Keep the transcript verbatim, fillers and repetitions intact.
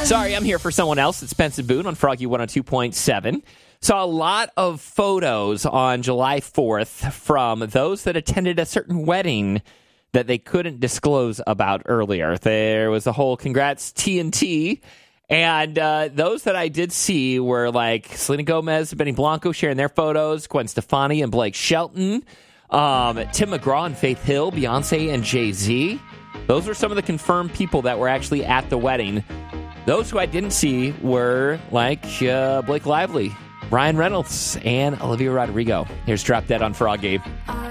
Sorry, I'm here for someone else. It's Spencer Boone on Froggy one oh two point seven. Saw a lot of photos on July fourth from those that attended a certain wedding that they couldn't disclose about earlier. There was a whole congrats T N T. And uh, those that I did see were like Selena Gomez and Benny Blanco sharing their photos, Gwen Stefani and Blake Shelton, um, Tim McGraw and Faith Hill, Beyonce and Jay-Z. Those were some of the confirmed people that were actually at the wedding. Those who I didn't see were like uh, Blake Lively, Ryan Reynolds, and Olivia Rodrigo. Here's Drop Dead on Froggy.